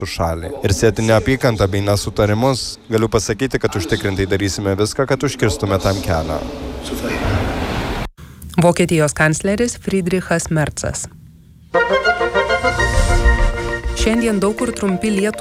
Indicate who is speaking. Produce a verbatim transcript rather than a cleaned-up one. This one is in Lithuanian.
Speaker 1: šaliai. Ir sėti neapykantą bei nesutarimus, galiu pasakyti, kad užtikrintai darysime viską, kad užkirstume tam kelią.
Speaker 2: Vokietijos kancleris Friedrichas Merzas. Šiandien daug kur trumpi lietūs.